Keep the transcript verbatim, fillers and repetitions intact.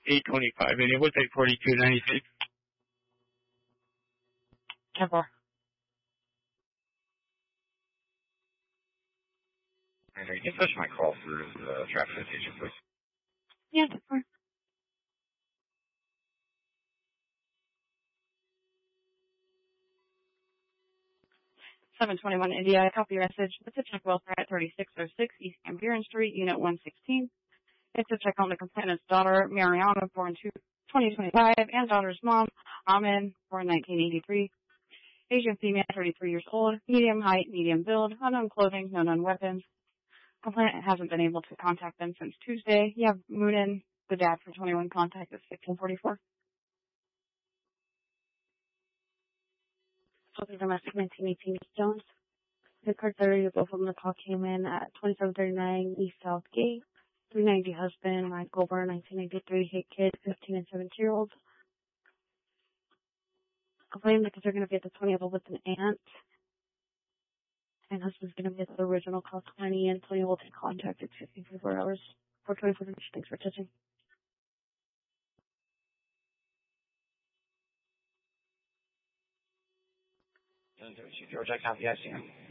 eight twenty-five, and it was like forty-two ninety-six. ten four. And you can push my call through the traffic station, please. Yeah, ten four. seven twenty-one India, I copy your message. It's a check welfare at thirty-six oh six East Van Buren Street, Unit one sixteen. It's a check on the complainant's daughter, Mariana, born twenty twenty-five, and daughter's mom, Amin, born nineteen eighty-three. Asian female, thirty-three years old, medium height, medium build, unknown clothing, no known weapons. Complainant hasn't been able to contact them since Tuesday. You have Moonin, the dad for twenty-one, contact at sixteen forty-four. Talking domestic, nineteen eighteen East Jones. Good card thirty, both of them, the call came in at twenty-seven thirty-nine East South Gate. three ninety husband, Ryan Goldberg, nineteen ninety-three, hate kid, fifteen and seventeen year olds. Complaining because they're going to be at the twentieth with an aunt. And husband's going to be at the original call twenty, and Tony will take contact at fifteen forty-four hours. four twenty-four, thanks for touching. George, I copy, I see him.